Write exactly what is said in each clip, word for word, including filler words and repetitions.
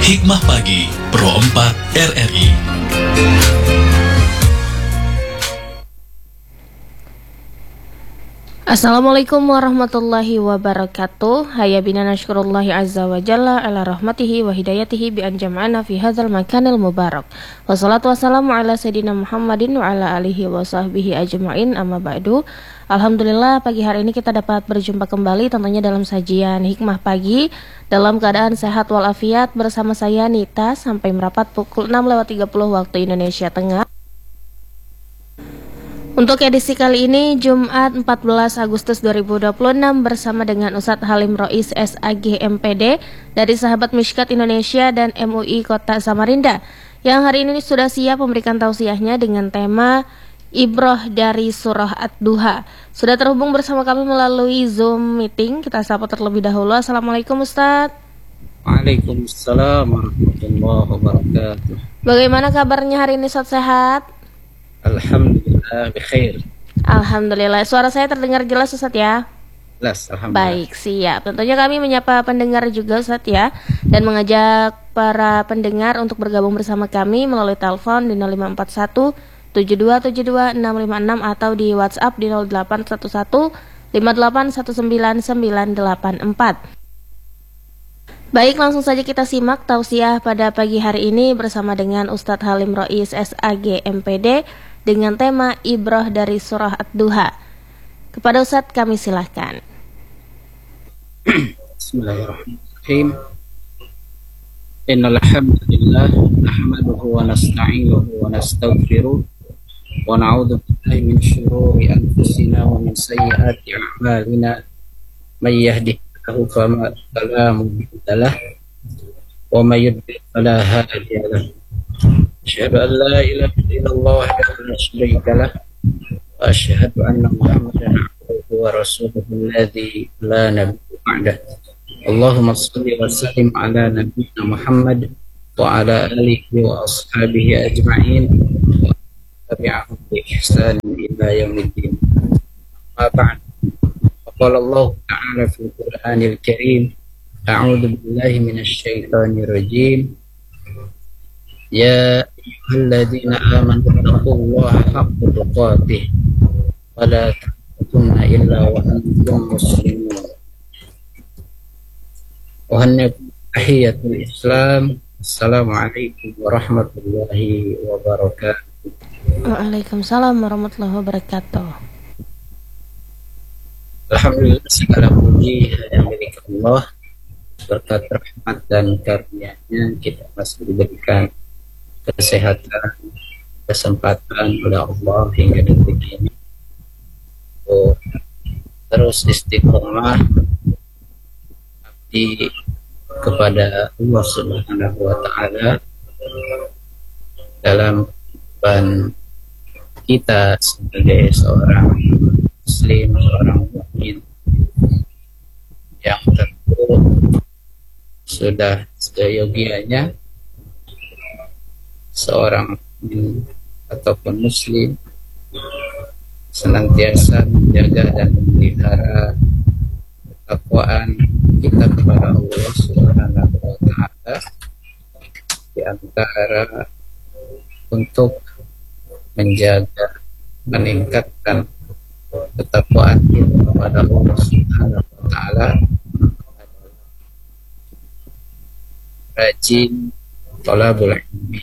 Hikmah Pagi Pro empat R R I. Assalamualaikum warahmatullahi wabarakatuh. Hayya bina nashkurullahi azza wa jalla ala rahmatihi wa hidayatihi bi an jam'ana fi hadzal makanil mubarak. Wassalatu wassalamu ala sayyidina Muhammadin wa ala alihi wa sahbihi ajma'in, amma ba'du. Alhamdulillah, pagi hari ini kita dapat berjumpa kembali tentunya dalam sajian Hikmah Pagi dalam keadaan sehat walafiat bersama saya Nita sampai merapat pukul enam lewat tiga puluh waktu Indonesia Tengah. Untuk edisi kali ini Jumat empat belas Agustus dua ribu dua puluh enam bersama dengan Ustadz Halim Rois S A G M P D dari Sahabat Mishkat Indonesia dan M U I Kota Samarinda yang hari ini sudah siap memberikan tausiahnya dengan tema Ibroh dari Surah Ad-Duha. Sudah terhubung bersama kami melalui Zoom meeting. Kita sapa terlebih dahulu. Assalamualaikum Ustadz. Waalaikumsalam warahmatullahi wabarakatuh. Bagaimana kabarnya hari ini Ustadz, sehat? Alhamdulillah bikhair. Alhamdulillah. Suara saya terdengar jelas Ustadz ya? Jelas, alhamdulillah. Baik, siap. Tentunya kami menyapa pendengar juga Ustadz ya, dan mengajak para pendengar untuk bergabung bersama kami melalui telepon di nol lima empat satu tujuh dua tujuh dua enam lima enam atau di WhatsApp di nol delapan satu satu lima delapan satu sembilan sembilan delapan empat. Baik, langsung saja kita simak tausiah pada pagi hari ini bersama dengan Ustadz Halim Rois S A G M P D dengan tema Ibroh dari Surah Ad-Duha. Kepada Ustadz kami silahkan. Bismillahirrahmanirrahim. Innal hamdalillah nahmaduhu wa nasta'inuhu wa nastaghfiruh wa na'udzu billahi min shururi anfusina wa min sayyiati a'malina. May yahdihillahu fala mudilla lahu wa may yudlil fala hadiya lahu. Asyhadu an la ilaha illallah wahdahu la syarika lah wa asyhadu anna Muhammadan abduhu wa rasuluhu alladzi la nabiyya ba'dah. Allahumma shalli wa sallim ala nabiyyina Muhammad wa ala alihi wa ashabihi ajma'in wa tabi'ahum bi ihsan ila yaumiddin. Ma ba'd. Qala Allah ta'ala fil Qur'anil Karim, a'udzu billahi minasy syaithanir rajim. Ya ayyuhalladzina amanu taqullaha haqqa tuqatih wa la tamutunna illa wa antum muslimun. Wa tahiyatul Islam. Assalamualaikum warahmatullahi wabarakatuh. Waalaikumsalam warahmatullahi wabarakatuh. Alhamdulillah, segala puji hanya milik Allah. Berkat rahmat dan karunia-Nya kita masih diberikan kesehatan, kesempatan oleh Allah hingga detik ini untuk terus istiqomah di kepada Allah Subhanahu wa Ta'ala dalam kehidupan kita sebagai seorang muslim, seorang mukmin yang tentu sudah seyogianya seorang mukmin ataupun muslim senantiasa menjaga dan memelihara ketakwaan kita kepada Allah Subhanahu wa Ta'ala, di antara untuk menjaga, meningkatkan ketakwaan kita kepada Allah Subhanahu wa Ta'ala, rajin thalabul ilmi,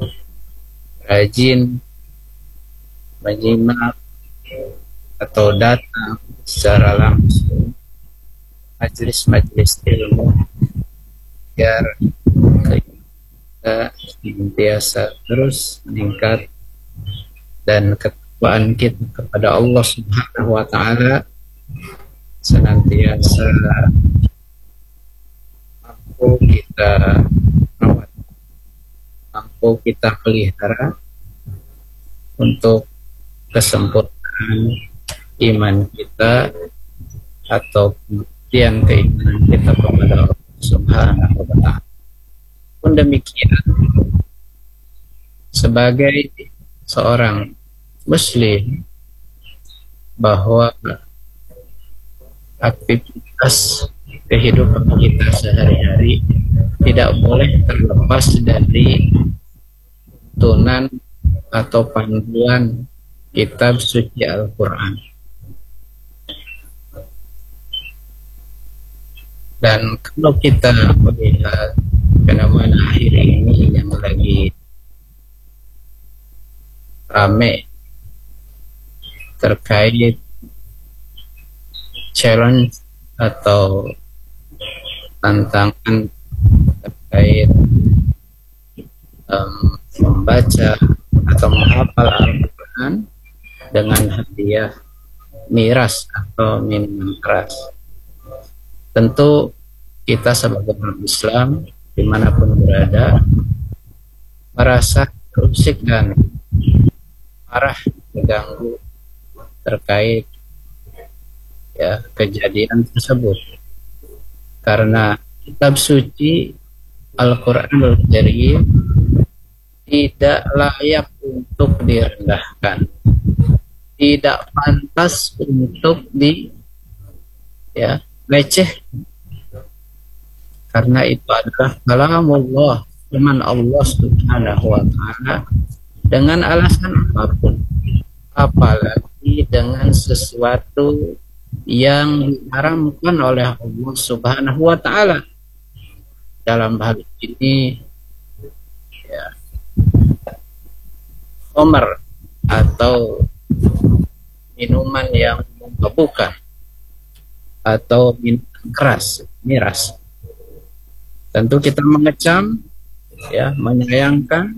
rajin menyimak atau datang secara langsung majelis-majelis ilmu agar kita senantiasa terus meningkat dan ketakwaan kita kepada Allah Subhanahu wa Ta'ala senantiasa mampu kita rawat, mampu kita pelihara untuk kesempurnaan iman kita atau yang keimanan kita kepada Allah Subhanahu wa Ta'ala. Pun demikian, sebagai seorang muslim, bahwa aktivitas kehidupan kita sehari-hari tidak boleh terlepas dari tuntunan atau panduan kitab suci Al-Quran. Dan kalau kita melihat fenomena akhir ini yang lagi rame terkait challenge atau tantangan terkait um, membaca atau menghafal Al-Quran dengan hadiah miras atau minuman keras. Tentu kita sebagai orang Islam dimanapun berada merasa terusik dan marah, terganggu terkait ya kejadian tersebut, karena kitab suci Al-Quranul Karim tidak layak untuk direndahkan, tidak pantas untuk di ya leceh, karena itu adalah kalamullah, firman Allah Subhanahu wa taala, dengan alasan apapun, apalagi dengan sesuatu yang diharamkan oleh Allah Subhanahu wa taala. Dalam hal ini ya, khamr atau minuman yang memabukkan atau minuman keras, miras. Tentu kita mengecam, ya, menyayangkan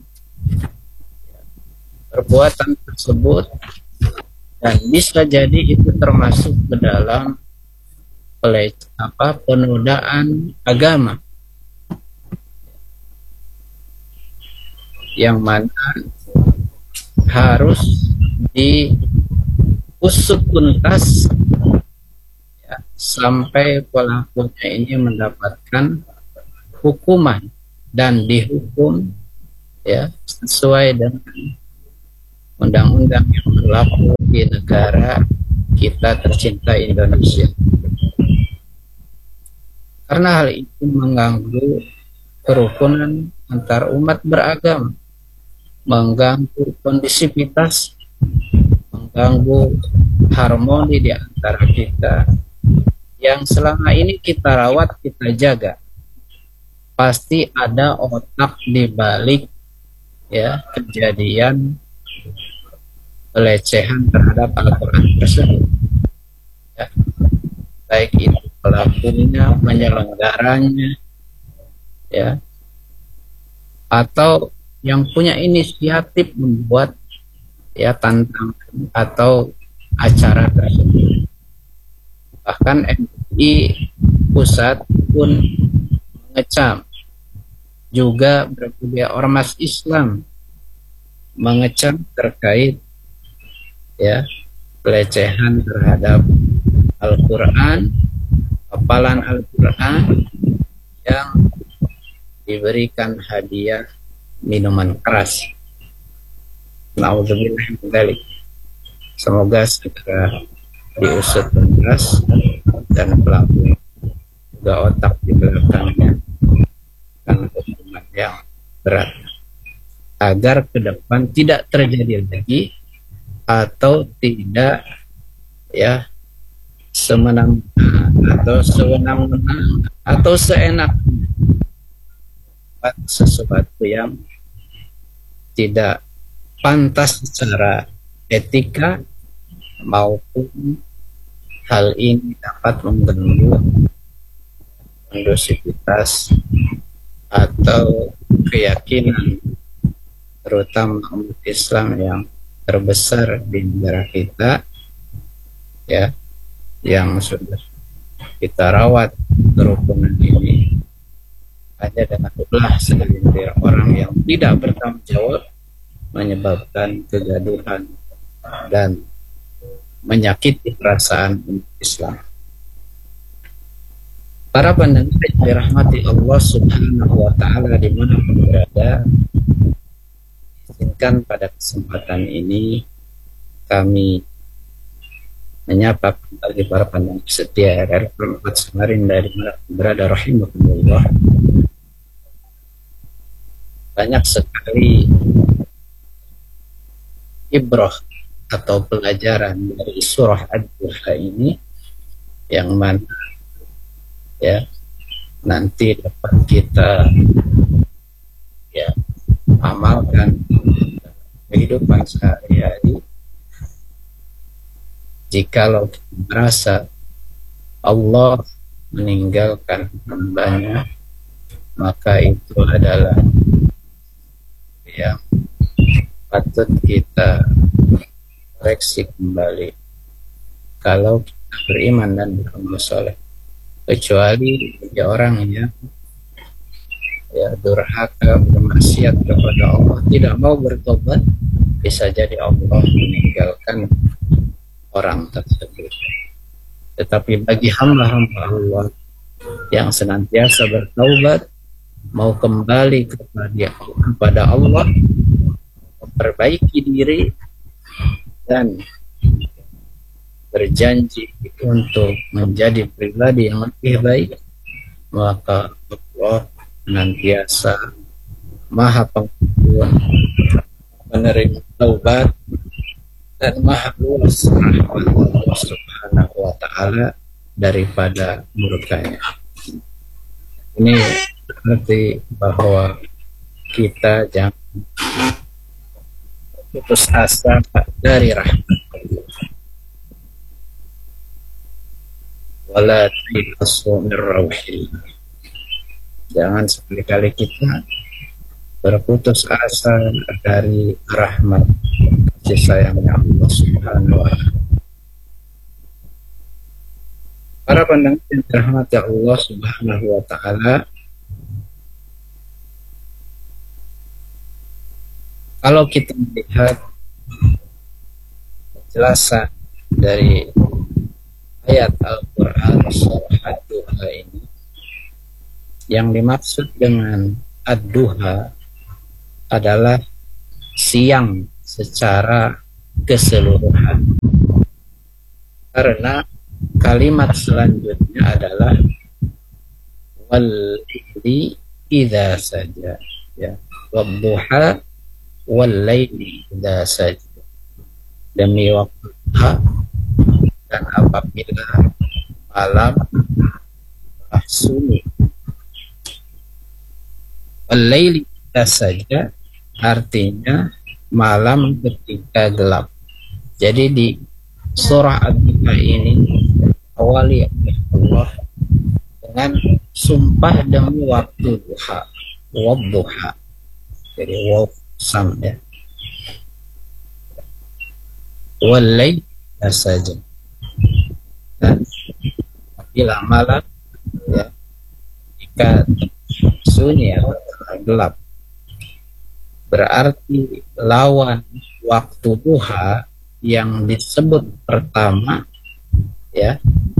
perbuatan tersebut, dan bisa jadi itu termasuk ke dalam pelec- apa penodaan agama, yang mana harus diusut tuntas ya, sampai pelakunya ini mendapatkan hukuman dan dihukum ya sesuai dengan undang-undang yang berlaku di negara kita tercinta Indonesia. Karena hal itu mengganggu kerukunan antar umat beragama, mengganggu kondisivitas, mengganggu harmoni di antara kita yang selama ini kita rawat, kita jaga. Pasti ada otak di balik ya kejadian pelecehan terhadap Al-Quran tersebut, ya. Baik itu pelakunya, penyelenggaranya, ya, atau yang punya inisiatif membuat ya tantangan atau acara tersebut. Bahkan M U I pusat pun mengecam, juga berbagai ormas Islam mengecam terkait ya pelecehan terhadap Al-Quran, hafalan Al-Quran yang diberikan hadiah minuman keras. Na'udzubillah min dzalik. Semoga segera diusut tuntas dan pelaku juga otak di belakangnya karena hukuman yang berat, agar ke depan tidak terjadi lagi atau tidak ya semena-mena atau sewenang-wenang atau seenaknya sesuatu yang tidak pantas secara etika, maupun hal ini dapat mengganggu kondusivitas atau keyakinan terutama umat Islam yang terbesar di negara kita, ya, yang sudah kita rawat kerukunan ini hanya dengan ulah segelintir orang yang tidak bertanggung jawab menyebabkan kegaduhan dan menyakiti perasaan umat Islam. Para pendengar yang dirahmati Allah Subhanahu wa taala dimanapun berada, izinkan pada kesempatan ini kami menyapa kembali para pendengar setia R R I empat Samarinda dari mana berada rahimakumullah, banyak sekali ibrah atau pelajaran dari surah Ad-Duha ini yang mana ya nanti dapat kita ya amalkan kehidupan sehari-hari. Jikalau kita merasa Allah meninggalkan hambanya, maka itu adalah yang patut kita koreksi kembali kalau kita beriman dan beramal soleh. Kecuali ya orang yang ya durhaka, bermaksiat kepada Allah, tidak mau bertobat, bisa jadi Allah meninggalkan orang tersebut. Tetapi bagi hamba-hamba Allah yang senantiasa bertaubat, mau kembali kepada kepada Allah, memperbaiki diri dan berjanji untuk menjadi pribadi yang lebih baik, maka Allah senantiasa Maha Pengampun, menerima taubat, dan Maha luas rahmat Allah Subhanahu wa Ta'ala daripada murkanya. Ini berarti bahwa kita jangan putus asa dari rahmat Allah. Wala tayqasu min rauhillah. Jangan sekali-kali kita berputus asa dari rahmat kasih sayangnya Allah Subhanahu wa Ta'ala. Para pendengar yang dirahmati Allah Subhanahu wa Ta'ala, kalau kita melihat penjelasan dari ayat Al-Quran surah Ad-Duha ini, yang dimaksud dengan Ad-Duha adalah siang secara keseluruhan, karena kalimat selanjutnya adalah wal-laili idza saja, ya, wad-duha wal-laili idza saja, demi waktu duha dan apabila malam telah sunyi. Wal-laili idza saja artinya malam ketika gelap. Jadi di surah Ad-Duha ini awali oleh Allah dengan sumpah demi waktu duha, wad-duha. Jadi waw sam ya. Wal-lail saja. Dan bila malam ya, jika sunyi atau gelap, berarti lawan waktu duha yang disebut pertama ya,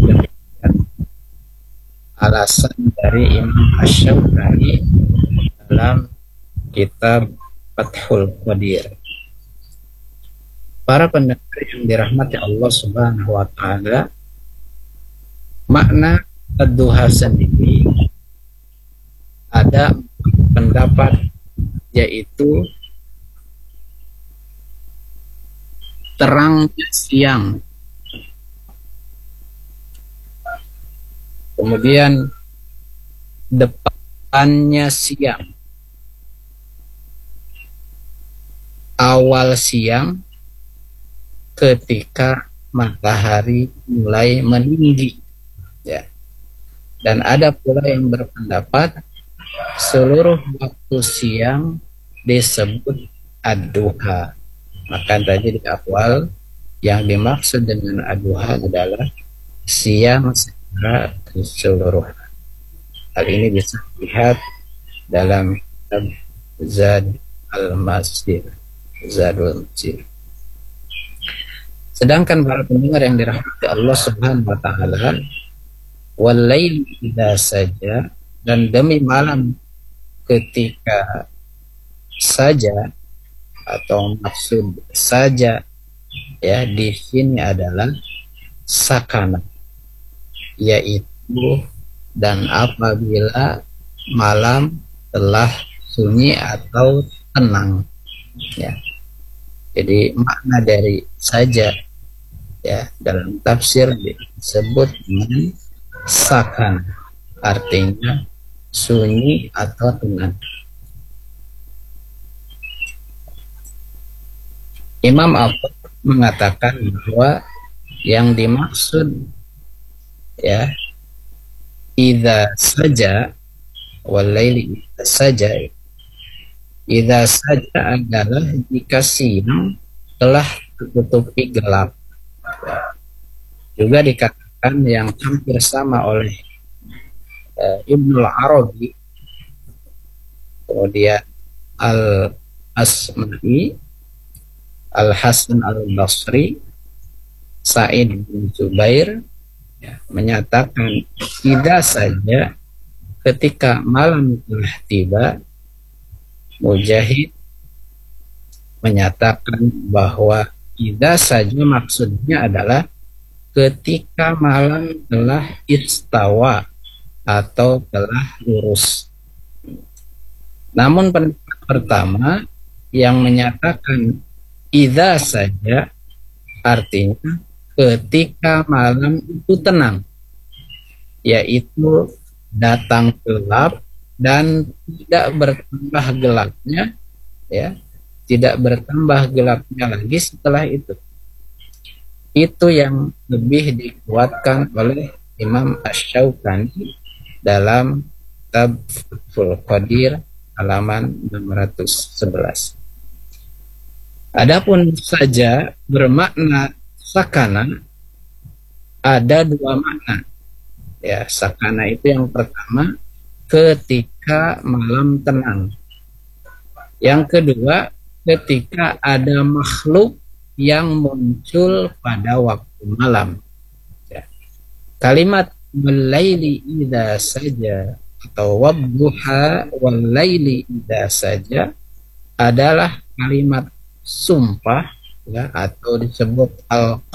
alasan dari Imam Asy-Syafi'i dalam kitab Fathul Qadir. Para pendengar yang dirahmati Allah Subhanahu wa Ta'ala, makna Ad-Duha sendiri ada pendapat, yaitu terangnya siang, kemudian depannya siang, awal siang ketika matahari mulai meninggi ya. Dan ada pula yang berpendapat seluruh waktu siang disebut Ad-Duha. Maka tadi di awal yang dimaksud dengan Ad-Duha adalah siang secara keseluruhan. Hal ini bisa dilihat dalam kitab Zad al-Masir, Zadul Masir. Sedangkan para pendengar yang dirahmati Allah Subhanahu wa Ta'ala, wal-laili idza saja, dan demi malam ketika saja, atau maksud saja ya di sini adalah sakana, yaitu dan apabila malam telah sunyi atau tenang, ya. Jadi makna dari saja, ya, dalam tafsir disebut dengan sakan, artinya sunyi atau tenang. Imam Abu mengatakan bahwa yang dimaksud, ya, idza saja walaili saja, idza saja adalah jika siang telah tertutupi gelap. Juga dikatakan yang hampir sama oleh uh, Ibnul Arabi, kemudian Al-Asma'i, Al-Hasan Al-Basri, Sa'id bin Zubair, ya, menyatakan tidak saja ketika malam telah tiba. Mujahid menyatakan bahwa tidak saja maksudnya adalah ketika malam telah istawa atau telah lurus. Namun pendapat pertama yang menyatakan idza saja artinya ketika malam itu tenang, yaitu datang gelap dan tidak bertambah gelapnya, ya, tidak bertambah gelapnya lagi setelah itu. Itu yang lebih dikuatkan oleh Imam Asy-Syaukani dalam kitab Fathul Qadir halaman enam ratus sebelas. Adapun saja bermakna sakana, ada dua makna. Ya, sakana itu yang pertama ketika malam tenang. Yang kedua ketika ada makhluk yang muncul pada waktu malam. Ya. Kalimat walaili idza saja atau wadduha walaili idza saja adalah kalimat sumpah, ya, atau disebut al